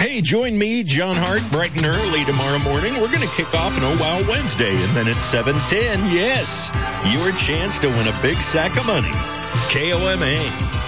Hey, join me, John Hart, bright and early tomorrow morning. We're going to kick off an Oh Wow Wednesday, and then at 7:10, yes, your chance to win a big sack of money. KOMA.